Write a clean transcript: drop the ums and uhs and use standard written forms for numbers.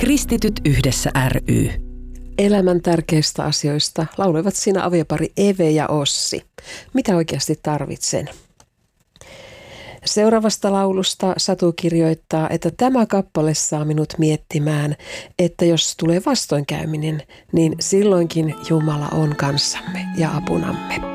Kristityt yhdessä ry. Elämän tärkeistä asioista lauloivat siinä aviopari Eve ja Ossi. Mitä oikeasti tarvitsen? Seuraavasta laulusta Satu kirjoittaa, että tämä kappale saa minut miettimään, että jos tulee vastoinkäyminen, niin silloinkin Jumala on kanssamme ja apunamme.